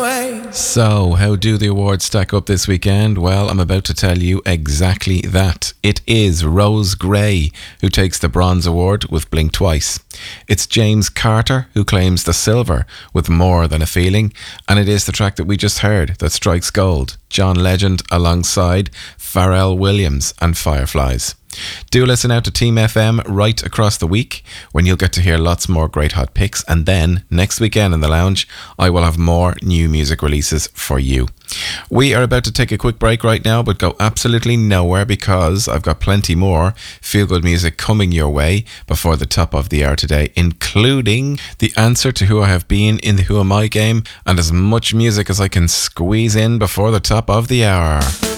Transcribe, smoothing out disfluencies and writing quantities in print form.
So, how do the awards stack up this weekend? Well, I'm about to tell you exactly that. It is Rose Gray who takes the Bronze Award with Blink Twice. It's James Carter who claims the silver with More Than a Feeling. And it is the track that we just heard that strikes gold. John Legend alongside Pharrell Williams and Fireflies. Do listen out to Team FM right across the week when you'll get to hear lots more great hot picks, and then next weekend in the lounge I will have more new music releases for you. We are about to take a quick break right now, but go absolutely nowhere because I've got plenty more feel-good music coming your way before the top of the hour today, including the answer to who I have been in the Who Am I game and as much music as I can squeeze in before the top of the hour.